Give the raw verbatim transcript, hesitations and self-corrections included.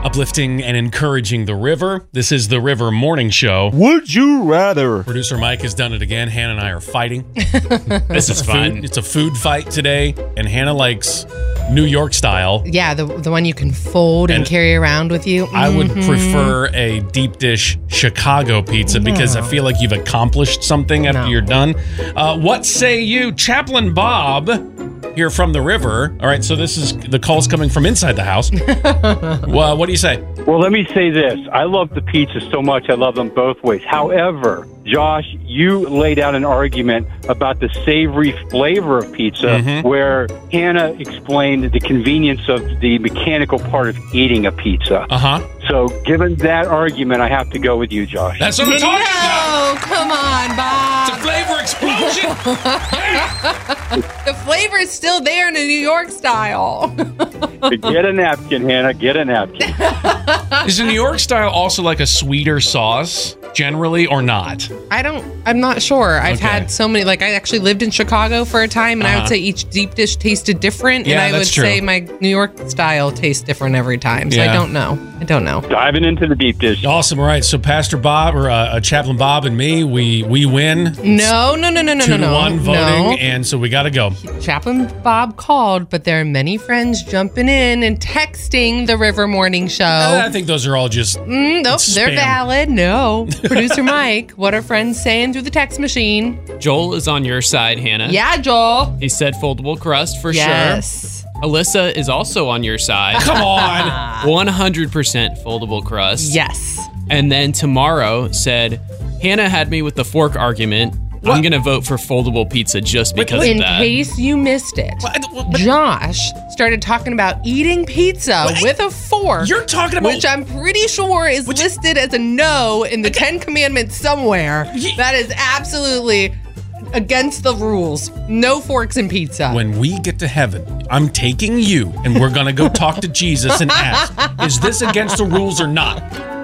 Uplifting and encouraging the river. This is the River Morning Show. Would you rather? Producer Mike has done it again. Hannah and I are fighting. This is fun. Food, it's a food fight today, and Hannah likes New York style. Yeah, the the one you can fold and, And carry around with you. I would Mhm. prefer a deep dish Chicago pizza because I No. feel like you've accomplished something after No. you're done. Uh, what say you, Chaplain Bob, here from the river? All right, so this is the call's coming from inside the house. Well, what do you say? Well, let me say this. I love the pizza so much. I love them both ways. However, Josh, you laid out an argument about the savory flavor of pizza Mhm. where Hannah explained the convenience of the mechanical part of eating a pizza. Uh-huh. So given that argument, I have to go with you, Josh. That's what I'm talking about. No, come on, It's a Bob. flavor explosion. The flavor is still there in a New York style. Get a napkin, Hannah. Get a napkin. Is the New York style also like a sweeter sauce, generally, or not? I don't, I'm not sure. I've Okay. had so many, like I actually lived in Chicago for a time and I Uh-huh. would say each deep dish tasted different. Yeah, and I would that's true. say my New York style tastes different every time. So Yeah. I don't know. I don't know. Diving into the deep dish. Awesome. All right. So Pastor Bob or uh, Chaplain Bob and me, we we win. No, no, no, no, no, Two no, to no. one voting, No. and so we got to go. Chaplain Bob called, but there are many friends jumping in and texting the River Morning Show. Uh, I think those are all just Mm, nope, it's they're spam. valid. No. Producer Mike, what are friends saying through the text machine? Joel is on your side, Hannah. Yeah, Joel. He said foldable crust for Yes. sure. Alyssa is also on your side. Come on. one hundred percent foldable crust. Yes. And then tomorrow said, Hannah had me with the fork argument. I'm going to vote for foldable pizza just because In of that. case you missed it, What? What? Josh started talking about eating pizza What? with a fork. You're talking about Which I'm pretty sure is Which- listed as a no in the Ten Commandments somewhere. Ye- That is absolutely against the rules. No forks in pizza. when we get to heaven, I'm taking you, and we're gonna go talk to Jesus and ask, is this against the rules or not?